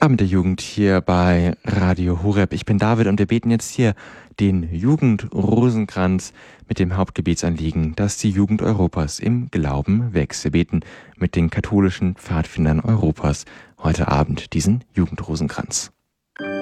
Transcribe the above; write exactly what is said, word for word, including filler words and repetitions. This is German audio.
Abend der Jugend hier bei Radio Horeb. Ich bin David und wir beten jetzt hier den Jugendrosenkranz mit dem Hauptgebetsanliegen, dass die Jugend Europas im Glauben wächst. Wir beten mit den katholischen Pfadfindern Europas heute Abend diesen Jugendrosenkranz.